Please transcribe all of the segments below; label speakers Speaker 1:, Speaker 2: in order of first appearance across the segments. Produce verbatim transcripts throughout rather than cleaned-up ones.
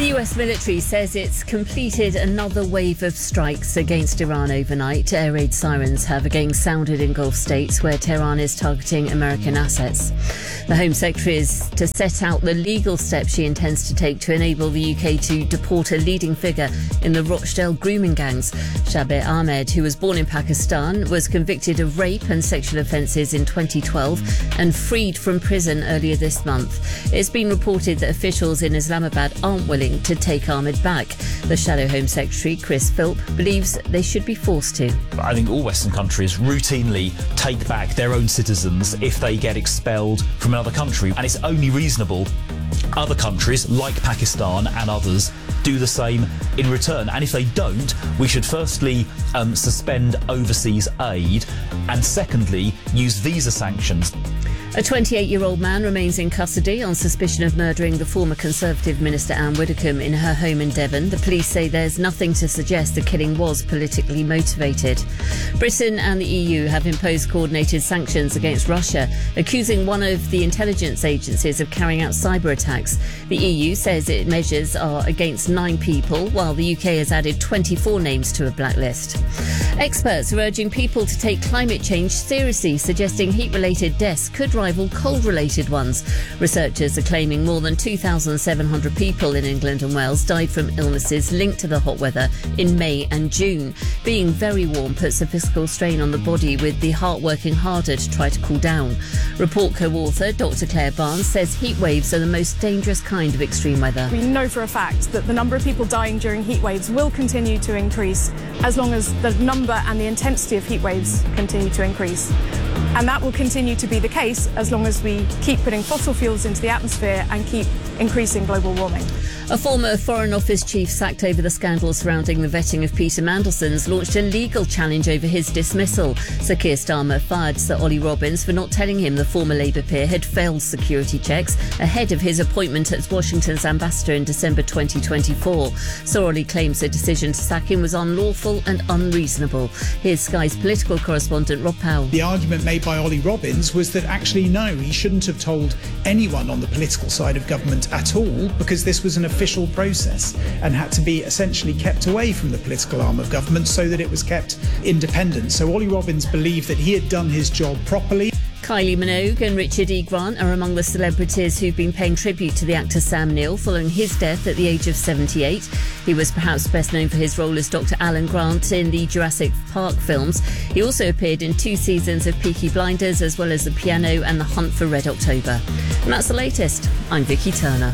Speaker 1: The U S military says it's completed another wave of strikes against Iran overnight. Air raid sirens have again sounded in Gulf states where Tehran is targeting American assets. The Home Secretary is to set out the legal steps she intends to take to enable the U K to deport a leading figure in the Rochdale grooming gangs. Shabir Ahmed, who was born in Pakistan, was convicted of rape and sexual offences in twenty twelve and freed from prison earlier this month. It's been reported that officials in Islamabad aren't willing to take Ahmed back. The Shadow Home Secretary, Chris Philp, believes they should be forced to.
Speaker 2: I think all Western countries routinely take back their own citizens if they get expelled from another country, and it's only reasonable other countries like Pakistan and others do the same in return. And if they don't, we should firstly um, suspend overseas aid and secondly use visa sanctions.
Speaker 1: A twenty-eight-year-old man remains in custody on suspicion of murdering the former Conservative Minister Anne Widdecombe in her home in Devon. The police say there's nothing to suggest the killing was politically motivated. Britain and the E U have imposed coordinated sanctions against Russia, accusing one of the intelligence agencies of carrying out cyber attacks. The E U says its measures are against nine people, while the U K has added twenty-four names to a blacklist. Experts are urging people to take climate change seriously, suggesting heat-related deaths could rival cold-related ones. Researchers are claiming more than two thousand seven hundred people in England and Wales died from illnesses linked to the hot weather in May and June. Being very warm puts a physical strain on the body, with the heart working harder to try to cool down. Report co-author Doctor Claire Barnes says heat waves are the most dangerous kind of extreme weather.
Speaker 3: We know for a fact that the number of people dying during heat waves will continue to increase as long as the number and the intensity of heat waves continue to increase. And that will continue to be the case as long as we keep putting fossil fuels into the atmosphere and keep increasing global warming.
Speaker 1: A former Foreign Office chief sacked over the scandal surrounding the vetting of Peter Mandelson's launched a legal challenge over his dismissal. Sir Keir Starmer fired Sir Ollie Robbins for not telling him the former Labour peer had failed security checks ahead of his appointment as Washington's ambassador in December twenty twenty-four. Sir Ollie claims the decision to sack him was unlawful and unreasonable. Here's Sky's political correspondent Rob Powell.
Speaker 4: The argument made by Ollie Robbins was that actually no, he shouldn't have told anyone on the political side of government at all, because this was an official process and had to be essentially kept away from the political arm of government so that it was kept independent. So Ollie Robbins believed that he had done his job properly.
Speaker 1: Kylie Minogue and Richard E. Grant are among the celebrities who've been paying tribute to the actor Sam Neill following his death at the age of seventy-eight. He was perhaps best known for his role as Doctor Alan Grant in the Jurassic Park films. He also appeared in two seasons of Peaky Blinders, as well as The Piano and The Hunt for Red October. And that's the latest. I'm Vicky Turner.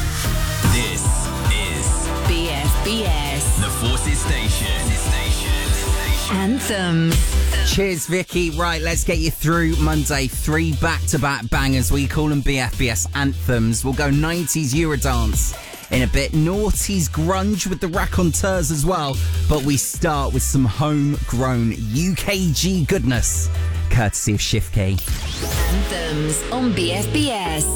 Speaker 5: This is B F B S, the Forces Station.
Speaker 1: Anthem.
Speaker 6: Cheers, Vicky. Right, let's get you through Monday. Three back-to-back bangers. We call them B F B S anthems. We'll go nineties Eurodance in a bit. Noughties grunge with the raconteurs as well. But we start with some homegrown U K G goodness, courtesy of Shift Key.
Speaker 5: Anthems on B F B S.